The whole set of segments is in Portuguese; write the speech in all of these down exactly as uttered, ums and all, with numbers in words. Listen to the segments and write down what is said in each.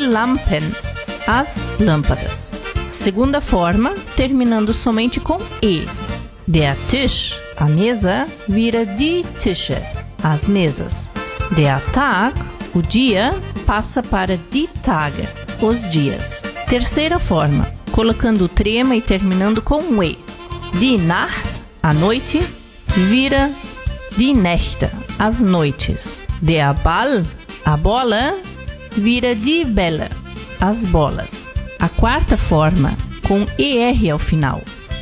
Lampen, as lâmpadas. Segunda forma, terminando somente com E. Der Tisch, a mesa, vira die Tische, as mesas. Der Tag, o dia, passa para die Tage, os dias. Terceira forma, colocando o trema e terminando com E. Die Nacht, a noite, vira die Nächte, as noites. Der Ball, a bola, vira die Bälle, as bolas. A quarta forma, com E R ao final.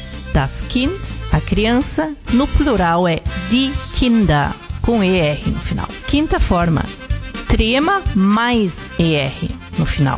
Das Kind, a criança, no plural é die Kinder, com E R no final. Quinta forma, trema mais E R no final.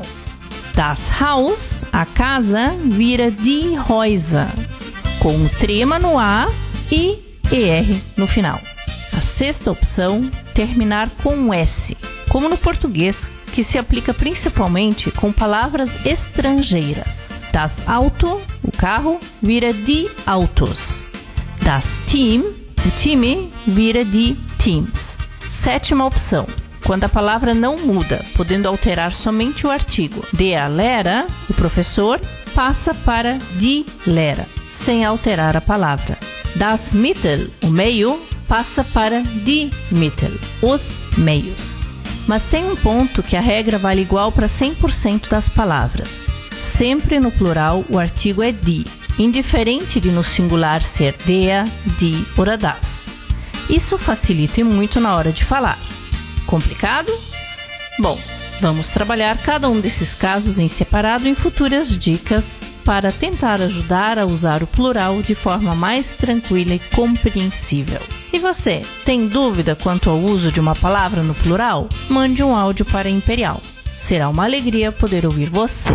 Das Haus, a casa, vira die Häuser, com trema no A e E R no final. A sexta opção, terminar com S, como no português, que se aplica principalmente com palavras estrangeiras. Das Auto, o carro, vira die Autos. Das Team, o time, vira die Teams. Sétima opção, quando a palavra não muda, podendo alterar somente o artigo. Der Lehrer, o professor, passa para die Lehrer, sem alterar a palavra. Das Mittel, o meio, passa para die Mittel, os meios. Mas tem um ponto que a regra vale igual para cem por cento das palavras. Sempre no plural o artigo é die, indiferente de no singular ser der, die ou das. Isso facilita e muito na hora de falar. Complicado? Bom, vamos trabalhar cada um desses casos em separado em futuras dicas para tentar ajudar a usar o plural de forma mais tranquila e compreensível. E você, tem dúvida quanto ao uso de uma palavra no plural? Mande um áudio para Imperial. Será uma alegria poder ouvir você.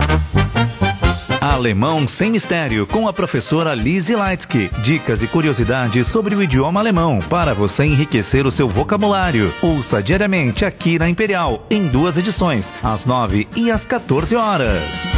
Alemão Sem Mistério, com a professora Lizzie Leitsky. Dicas e curiosidades sobre o idioma alemão para você enriquecer o seu vocabulário. Ouça diariamente aqui na Imperial, em duas edições, às nove e às quatorze horas.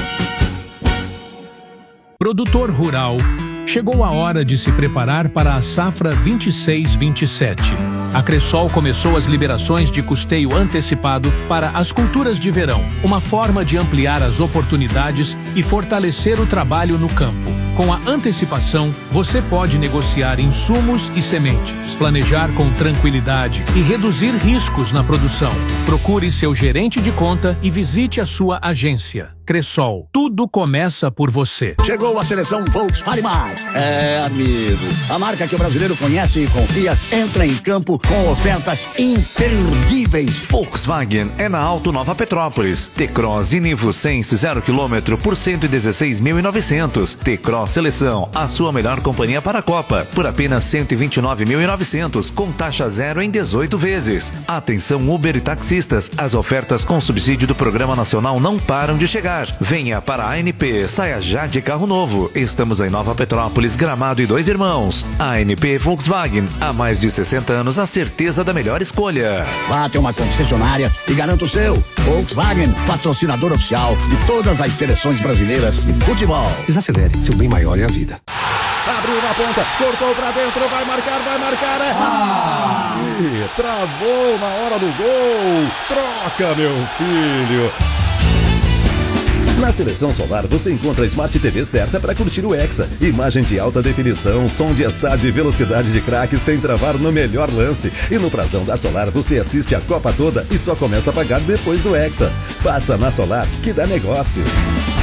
Produtor rural, chegou a hora de se preparar para a safra vinte e seis vinte e sete. A Cressol começou as liberações de custeio antecipado para as culturas de verão, uma forma de ampliar as oportunidades e fortalecer o trabalho no campo. Com a antecipação, você pode negociar insumos e sementes, planejar com tranquilidade e reduzir riscos na produção. Procure seu gerente de conta e visite a sua agência. Cressol, tudo começa por você. Chegou a seleção Volkswagen. É, amigo, a marca que o brasileiro conhece e confia entra em campo com ofertas imperdíveis. Volkswagen é na Auto Nova Petrópolis. T-Cross e Nivo Sense zero quilômetro por cento e dezesseis mil e novecentos. T-Cross Seleção, a sua melhor companhia para a Copa, por apenas cento e vinte e nove mil e novecentos, com taxa zero em dezoito vezes. Atenção Uber e taxistas, as ofertas com subsídio do Programa Nacional não param de chegar. Venha para a ANP, saia já de carro novo. Estamos em Nova Petrópolis, Gramado e Dois Irmãos. A ANP Volkswagen, há mais de sessenta anos, a certeza da melhor escolha. Vá até uma concessionária e garanta o seu. Volkswagen, patrocinador oficial de todas as seleções brasileiras de futebol. Desacelere, seu bem maior é a vida. Abriu na ponta, cortou pra dentro, vai marcar, vai marcar, é... Ah! Ih, travou na hora do gol. Troca, meu filho. Na Seleção Solar você encontra a Smart T V certa para curtir o Hexa. Imagem de alta definição, som de estádio e velocidade de craque sem travar no melhor lance. E no prazão da Solar você assiste a Copa toda e só começa a pagar depois do Hexa. Passa na Solar que dá negócio.